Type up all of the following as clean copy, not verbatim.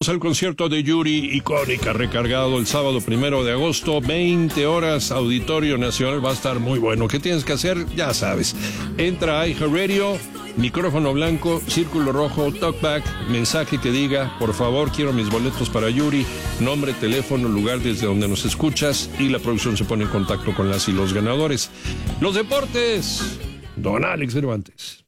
Vamos al concierto de Yuri, icónica, recargado el sábado 1 de agosto, 20 horas, Auditorio Nacional, va a estar muy bueno. ¿Qué tienes que hacer? Ya sabes. Entra a iHeartRadio, micrófono blanco, círculo rojo, talkback, mensaje que diga, por favor, quiero mis boletos para Yuri, nombre, teléfono, lugar desde donde nos escuchas, y la producción se pone en contacto con las y los ganadores. Los deportes, don Alex Cervantes.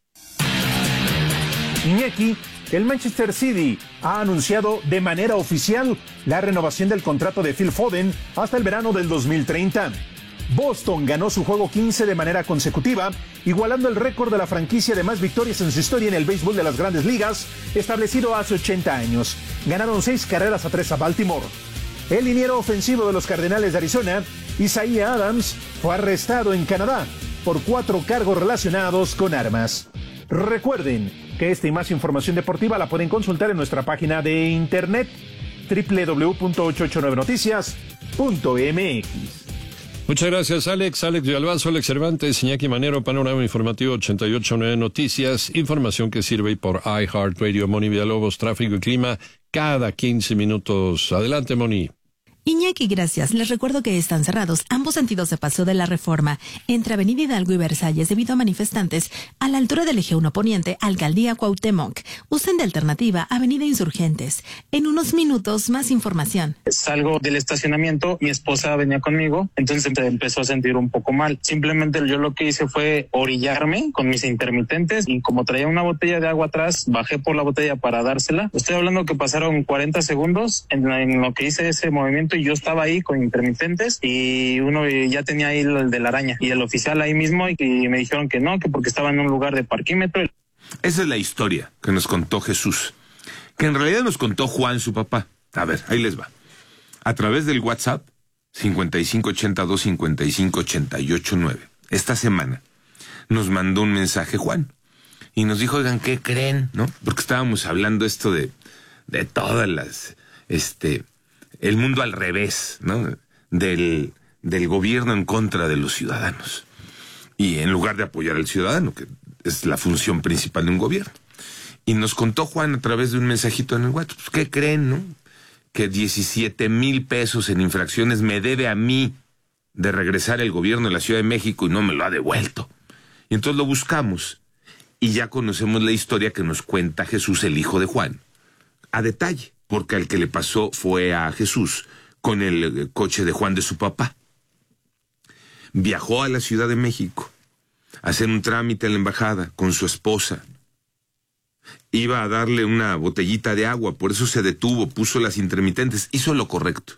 Iñaki, el Manchester City ha anunciado de manera oficial la renovación del contrato de Phil Foden hasta el verano del 2030. Boston ganó su juego 15 de manera consecutiva, igualando el récord de la franquicia de más victorias en su historia en el béisbol de las Grandes Ligas, establecido hace 80 años. Ganaron 6 carreras a 3 a Baltimore. El liniero ofensivo de los Cardenales de Arizona, Isaiah Adams, fue arrestado en Canadá por 4 cargos relacionados con armas. Recuerden que esta y más información deportiva la pueden consultar en nuestra página de internet www.889noticias.mx. Muchas gracias, Alex. Alex Villalbazo, Alex Cervantes, Iñaki Manero, Panorama Informativo 889 Noticias, información que sirve por iHeartRadio. Moni Villalobos, tráfico y clima, cada 15 minutos. Adelante, Moni. Iñaki, gracias. Les recuerdo que están cerrados ambos sentidos de Paso de la Reforma, entre Avenida Hidalgo y Versalles, debido a manifestantes a la altura del Eje 1 Poniente, Alcaldía Cuauhtémoc. Usen de alternativa Avenida Insurgentes. En unos minutos, más información. Salgo del estacionamiento, mi esposa venía conmigo, entonces empezó a sentir un poco mal. Simplemente yo lo que hice fue orillarme con mis intermitentes, y como traía una botella de agua atrás, bajé por la botella para dársela. Estoy hablando que pasaron 40 segundos en lo que hice ese movimiento, y yo estaba ahí con intermitentes, y uno ya tenía ahí el de la araña, y el oficial ahí mismo, y me dijeron que no, que porque estaba en un lugar de parquímetro. Esa es la historia que nos contó Jesús, que en realidad nos contó Juan, su papá. A ver, ahí les va. A través del WhatsApp 5582-558889. Esta semana nos mandó un mensaje Juan y nos dijo, oigan, ¿qué creen? ¿No? Porque estábamos hablando esto de todas las el mundo al revés, ¿no? Del gobierno en contra de los ciudadanos. Y en lugar de apoyar al ciudadano, que es la función principal de un gobierno. Y nos contó Juan a través de un mensajito en el WhatsApp, pues, ¿qué creen, no? Que 17,000 pesos en infracciones me debe a mí de regresar el gobierno de la Ciudad de México y no me lo ha devuelto. Y entonces lo buscamos y ya conocemos la historia que nos cuenta Jesús, el hijo de Juan, a detalle, porque al que le pasó fue a Jesús con el coche de Juan, de su papá. Viajó a la Ciudad de México a hacer un trámite en la embajada con su esposa. Iba a darle una botellita de agua, por eso se detuvo, puso las intermitentes, hizo lo correcto.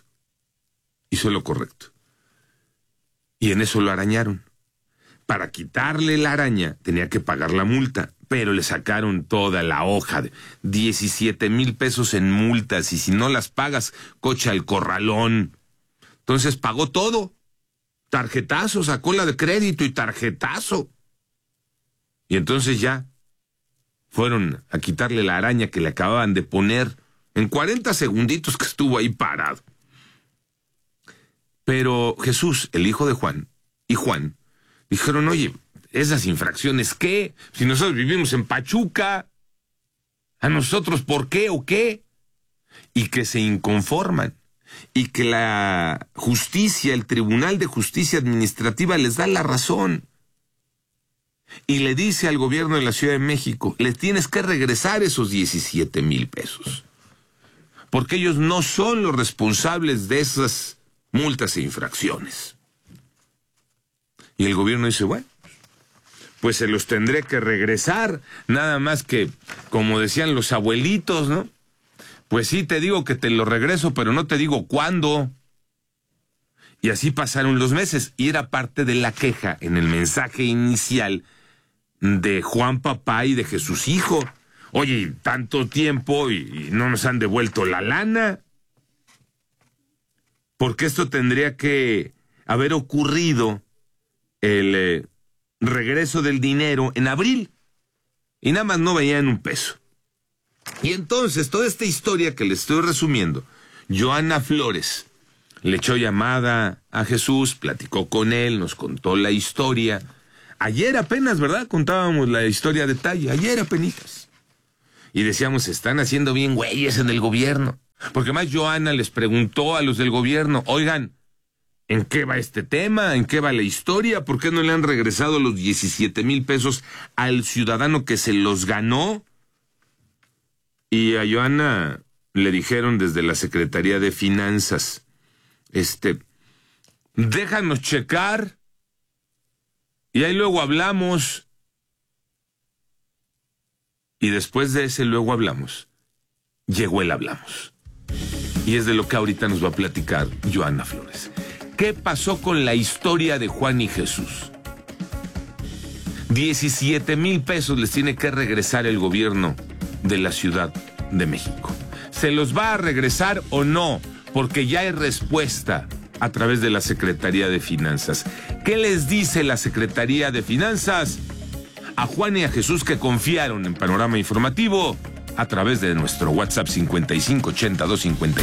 Y en eso lo arañaron. Para quitarle la araña tenía que pagar la multa, pero le sacaron toda la hoja de 17,000 pesos en multas, y si no las pagas, coche al corralón. Entonces pagó todo. Tarjetazo, sacó la de crédito y tarjetazo. Y entonces ya fueron a quitarle la araña que le acababan de poner en 40 segunditos que estuvo ahí parado. Pero Jesús, el hijo de Juan, y Juan dijeron, oye, esas infracciones, ¿qué? Si nosotros vivimos en Pachuca, ¿a nosotros por qué o qué? Y que se inconforman, y que la justicia, el Tribunal de Justicia Administrativa les da la razón. Y le dice al gobierno de la Ciudad de México, le tienes que regresar esos 17,000 pesos. Porque ellos no son los responsables de esas multas e infracciones. Y el gobierno dice, bueno, pues se los tendré que regresar, nada más que, como decían los abuelitos, ¿no? Pues sí, te digo que te lo regreso, pero no te digo cuándo. Y así pasaron los meses, y era parte de la queja en el mensaje inicial de Juan papá y de Jesús hijo. Oye, tanto tiempo y no nos han devuelto la lana. Porque esto tendría que haber ocurrido el regreso del dinero en abril. Y nada más no veían un peso. Y entonces, toda esta historia que les estoy resumiendo, Joana Flores le echó llamada a Jesús, platicó con él, nos contó la historia. Ayer apenas, ¿verdad? Contábamos la historia a detalle, ayer apenas. Y decíamos, están haciendo bien güeyes en el gobierno. Porque más Joana les preguntó a los del gobierno, oigan, ¿en qué va este tema? ¿En qué va la historia? ¿Por qué no le han regresado los 17,000 pesos al ciudadano que se los ganó? Y a Joana le dijeron desde la Secretaría de Finanzas, déjanos checar y ahí luego hablamos. Y después de ese luego hablamos, llegó el hablamos. Y es de lo que ahorita nos va a platicar Joana Flores. ¿Qué pasó con la historia de Juan y Jesús? 17,000 pesos les tiene que regresar el gobierno de la Ciudad de México. ¿Se los va a regresar o no? Porque ya hay respuesta a través de la Secretaría de Finanzas. ¿Qué les dice la Secretaría de Finanzas a Juan y a Jesús que confiaron en Panorama Informativo a través de nuestro WhatsApp 5580-252-907?